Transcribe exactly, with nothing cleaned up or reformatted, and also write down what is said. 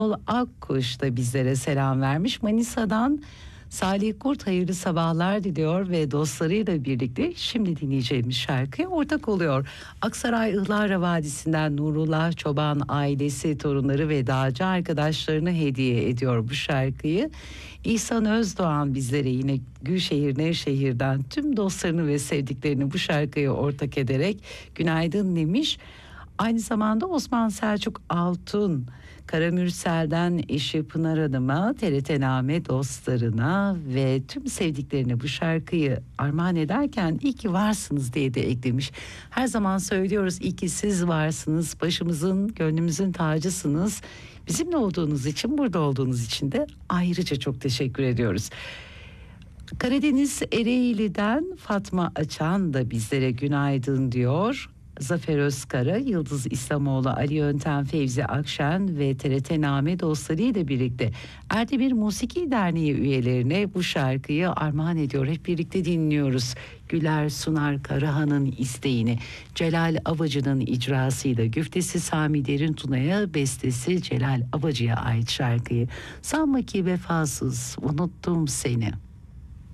Akkuş da bizlere selam vermiş. Manisa'dan Salih Kurt hayırlı sabahlar diliyor ve dostlarıyla birlikte şimdi dinleyeceğimiz şarkıya ortak oluyor. Aksaray Ihlara Vadisi'nden Nurullah Çoban ailesi, torunları ve dağcı arkadaşlarına hediye ediyor bu şarkıyı. İhsan Özdoğan bizlere yine Gülşehir Nevşehir'den tüm dostlarını ve sevdiklerini bu şarkıya ortak ederek günaydın demiş. Aynı zamanda Osman Selçuk Altun Karamürsel'den eşi Pınar Hanım'a, T R T Name dostlarına ve tüm sevdiklerine bu şarkıyı armağan ederken iyi ki varsınız diye de eklemiş. Her zaman söylüyoruz, iyi ki siz varsınız, başımızın, gönlümüzün tacısınız. Bizimle olduğunuz için, burada olduğunuz için de ayrıca çok teşekkür ediyoruz. Karadeniz Ereğli'den Fatma Açan da bizlere günaydın diyor. Zafer Özkara, Yıldız İslamoğlu, Ali Yöntem, Fevzi Akşen ve T R T Name dostlarıyla birlikte Erdemir Musiki Derneği üyelerine bu şarkıyı armağan ediyor. Hep birlikte dinliyoruz. Güler Sunar Karahan'ın isteğini Celal Abacı'nın icrasıyla, güftesi Sami Derintuna'ya, bestesi Celal Abacı'ya ait şarkıyı. Sanma ki vefasız unuttum seni.